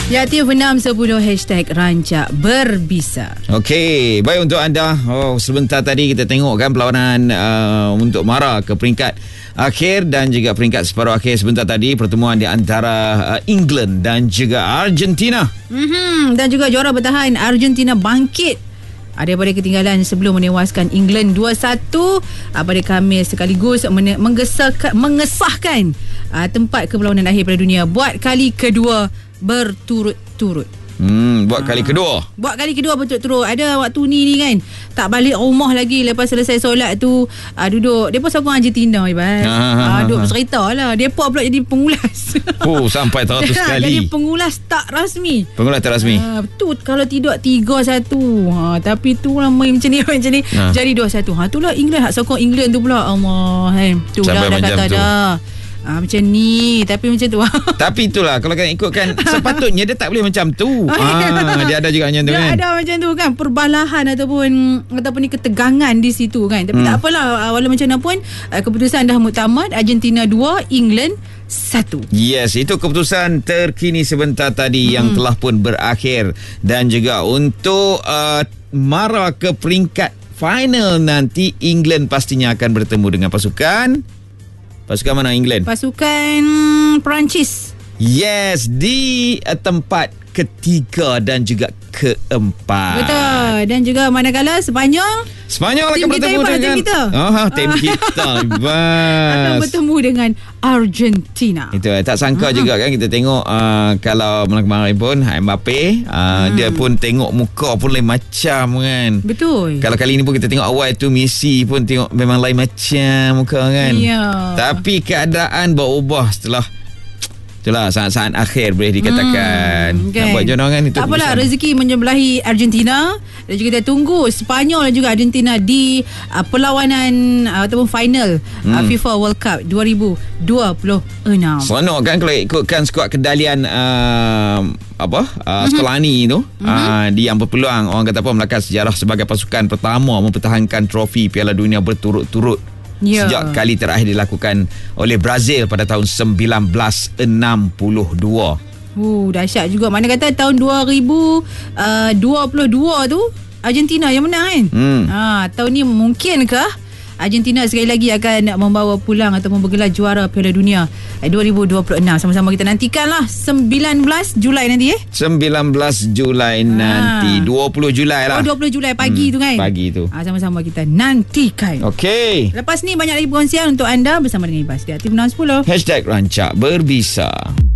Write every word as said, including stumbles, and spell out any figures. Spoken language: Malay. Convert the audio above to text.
Yatif enam sepuluh hashtag Rancak Berbisa. Okey, baik untuk anda. Oh, sebentar tadi kita tengok kan perlawanan uh, untuk mara ke peringkat akhir dan juga peringkat separuh akhir sebentar tadi, pertemuan di antara uh, England dan juga Argentina. Mm-hmm. Dan juga juara bertahan Argentina bangkit daripada ketinggalan sebelum menewaskan England dua satu pada Khamis, sekaligus mengesahkan, mengesahkan uh, tempat ke perlawanan akhir Piala Dunia buat kali kedua berturut-turut. Hmm, buat kali kedua. Buat kali kedua berturut-turut. Ada waktu ni ni kan, tak balik rumah lagi lepas selesai solat tu, uh, duduk. Depa sokong Argentina Iban. Ah, duduk bercerita lah. Depa pula jadi pengulas. Oh, sampai teratus kali. Jadi pengulas tak rasmi. Pengulas tak rasmi. Uh, betul kalau tidak tiga satu. Ha, tapi tu lah main macam ni macam ni. Ha. Jadi dua satu. Ha, itulah England hak sokong England tu pula. Allah, hey. Tu dah dah kata tu. Dah. Ah, macam ni, tapi macam tu. Tapi itulah, kalau kan ikutkan sepatutnya dia tak boleh macam tu. Ah, dia ada juga macam tu dia kan. Dia ada macam tu kan, perbalahan ataupun ataupun ni ketegangan di situ kan. Tapi hmm. tak apalah, walau macam mana pun keputusan dah muktamad. Argentina dua, England satu. Yes, itu keputusan terkini sebentar tadi hmm. yang telah pun berakhir. Dan juga untuk uh, mara ke peringkat final nanti, England pastinya akan bertemu dengan pasukan Pasukan mana England? Pasukan Perancis. Yes, di uh, tempat ketiga dan juga keempat. Betul. Dan juga manakala Sepanyol Sepanyol akan bertemu kita, dengan tim kita. Oh, tim kita akan bertemu dengan Argentina. Itu tak sangka uh-huh. juga kan, kita tengok uh, kalau malam kemarin pun Mbappe uh, hmm. dia pun tengok muka pun lain macam kan. Betul. Kalau kali ni pun kita tengok awal tu Messi pun tengok memang lain macam muka kan. Ya. Tapi keadaan berubah setelah itulah saat-saat akhir boleh dikatakan. Hmm, okay. Nak buat jodoh kan itu. Tak apalah, rezeki menjembelahi Argentina. Dan juga kita tunggu Sepanyol dan juga Argentina di uh, perlawanan uh, ataupun final hmm. uh, FIFA World Cup dua ribu dua puluh enam. Seronok kan kalau ikutkan skuad kedalian uh, apa uh, Skolani tu mm-hmm. uh, dia yang berpeluang orang kata apa melakar sejarah sebagai pasukan pertama mempertahankan trofi Piala Dunia berturut-turut. Ya. Sejak kali terakhir dilakukan oleh Brazil pada tahun sembilan belas enam puluh dua. Uh, dahsyat juga. Mana kata tahun dua ribu dua puluh dua tu Argentina yang menang kan? Hmm. Ha, tahun ni mungkinkah Argentina sekali lagi akan membawa pulang ataupun bergelar juara Piala Dunia dua ribu dua puluh enam? Sama-sama kita nantikanlah sembilan belas Julai nanti eh. sembilan belas Julai ha. nanti. dua puluh Julai lah. Oh, dua puluh Julai pagi hmm, tu kan? Pagi tu. Ha, sama-sama kita nantikan. Okey. Lepas ni banyak lagi perkongsian untuk anda bersama dengan Ibas di Aktif enam sepuluh. Hashtag Rancak Berbisa.